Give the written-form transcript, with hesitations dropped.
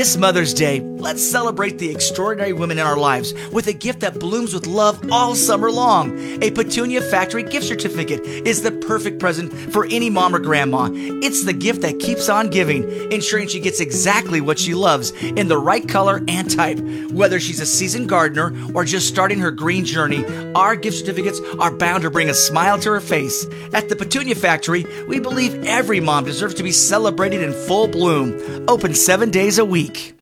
This Mother's Day, let's celebrate the extraordinary women in our lives with a gift that blooms with love all summer long. A Petunia Factory gift certificate is the perfect present for any mom or grandma. It's the gift that keeps on giving, ensuring she gets exactly what she loves in the right color and type. Whether she's a seasoned gardener or just starting her green journey, our gift certificates are bound to bring a smile to her face. At the Petunia Factory, we believe every mom deserves to be celebrated in full bloom. Open 7 days a week.